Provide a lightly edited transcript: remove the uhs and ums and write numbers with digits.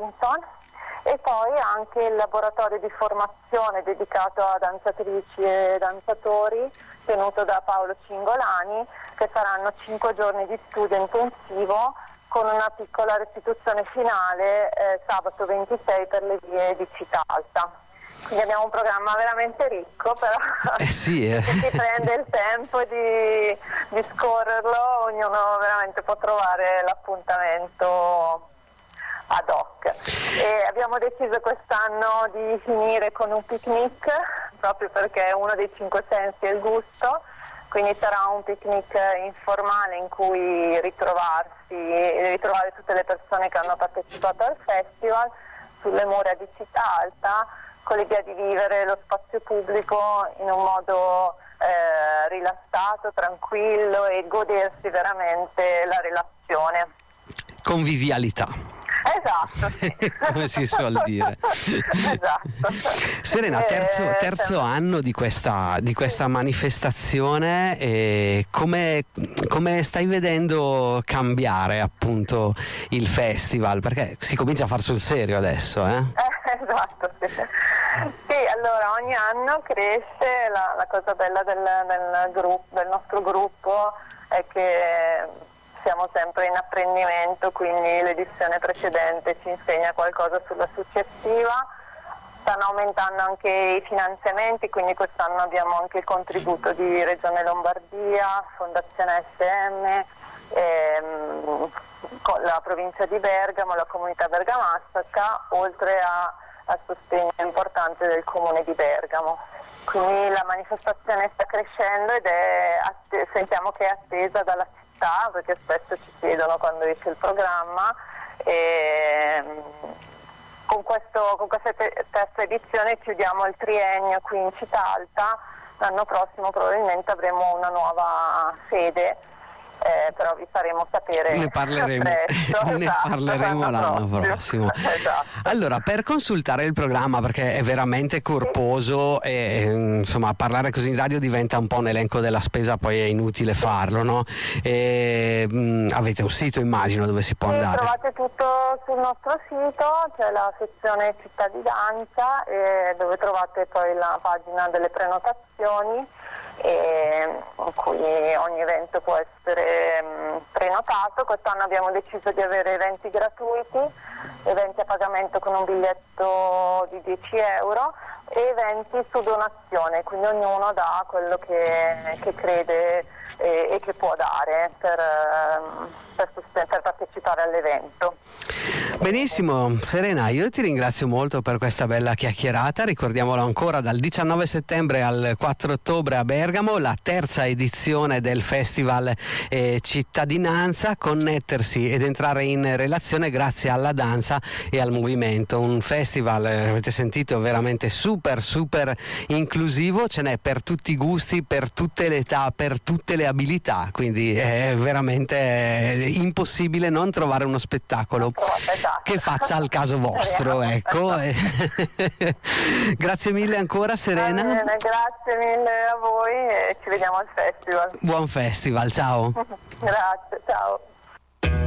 Parkinson, e poi anche il laboratorio di formazione dedicato a danzatrici e danzatori tenuto da Paolo Cingolani, che saranno 5 giorni di studio intensivo con una piccola restituzione finale sabato 26 per le vie di Città-Alta. Quindi abbiamo un programma veramente ricco, però sì, se si prende il tempo di scorrerlo, ognuno veramente può trovare l'appuntamento ad hoc. E abbiamo deciso quest'anno di finire con un picnic, proprio perché uno dei 5 sensi è il gusto, quindi sarà un picnic informale in cui ritrovare tutte le persone che hanno partecipato al festival sulle mura di Città-Alta, con l'idea di vivere lo spazio pubblico in un modo rilassato, tranquillo, e godersi veramente la relazione. Convivialità. Esatto, sì. Come si suol dire. Esatto. Serena, terzo anno di questa manifestazione, e come stai vedendo cambiare appunto il festival? Perché si comincia a far sul serio adesso, Esatto, sì. Sì, allora ogni anno cresce, la cosa bella del nostro gruppo è che siamo sempre in apprendimento, quindi l'edizione precedente ci insegna qualcosa sulla successiva. Stanno aumentando anche i finanziamenti, quindi quest'anno abbiamo anche il contributo di Regione Lombardia, Fondazione SM, con la provincia di Bergamo, la comunità bergamasca, oltre al sostegno importante del comune di Bergamo. Quindi la manifestazione sta crescendo ed sentiamo che è attesa dalla città, perché spesso ci chiedono quando esce il programma, e con questa terza edizione chiudiamo il triennio qui in Città-Alta. L'anno prossimo probabilmente avremo una nuova sede, però vi faremo sapere. Ne parleremo, presto, ne parleremo l'anno prossimo. Esatto. Allora, per consultare il programma, perché è veramente corposo, e insomma parlare così in radio diventa un po' un elenco della spesa, poi è inutile farlo, no? Avete un sito, immagino, dove si può andare? Trovate tutto sul nostro sito, c'è la sezione città di danza, dove trovate poi la pagina delle prenotazioni, in cui ogni evento può essere prenotato. Quest'anno abbiamo deciso di avere eventi gratuiti, eventi a pagamento con un biglietto di 10 euro e eventi su donazione, quindi ognuno dà quello che crede e che può dare per partecipare all'evento. Benissimo, Serena, io ti ringrazio molto per questa bella chiacchierata. Ricordiamolo ancora, dal 19 settembre al 4 ottobre a Bergamo, la terza edizione del Festival Cittadinanza, connettersi ed entrare in relazione grazie alla danza e al movimento. Un festival, avete sentito, veramente super inclusivo, ce n'è per tutti i gusti, per tutte le età, per tutte le abilità, quindi è veramente impossibile non trovare uno spettacolo che faccia al caso vostro, ecco. Grazie mille ancora, Serena. Grazie mille a voi e ci vediamo al festival. Buon festival, ciao. Grazie, ciao.